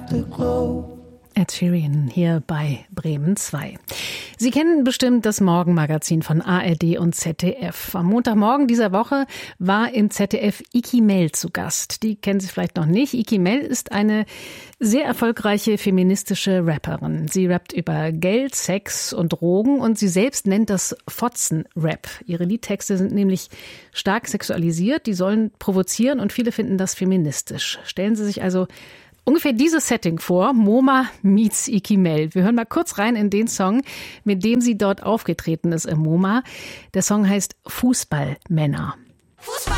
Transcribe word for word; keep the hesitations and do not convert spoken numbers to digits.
to glow. Ed Sheeran hier bei Bremen zwei. Sie kennen bestimmt das Morgenmagazin von A R D und Z D F. Am Montagmorgen dieser Woche war im Z D F Iki Mell zu Gast. Die kennen Sie vielleicht noch nicht. Iki Mell ist eine sehr erfolgreiche feministische Rapperin. Sie rappt über Geld, Sex und Drogen und sie selbst nennt das Fotzen-Rap. Ihre Liedtexte sind nämlich stark sexualisiert, die sollen provozieren und viele finden das feministisch. Stellen Sie sich also ungefähr dieses Setting vor, MoMA meets Iki Mell. Wir hören mal kurz rein in den Song, mit dem sie dort aufgetreten ist im MoMA. Der Song heißt Fußballmänner. Fußball.